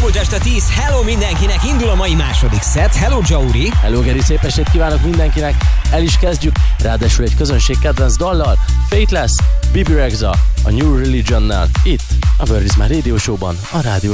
múlt este 10. Hello mindenkinek, indul a mai második szett. Hello Jauri. Hello Geri, szép estét kívánok mindenkinek. El is kezdjük, ráadásul egy közönségkedvenc dallal. Faithless, Bibi Rexha, a New Religionnál, itt a Word is My Radio Show-ban, a rádió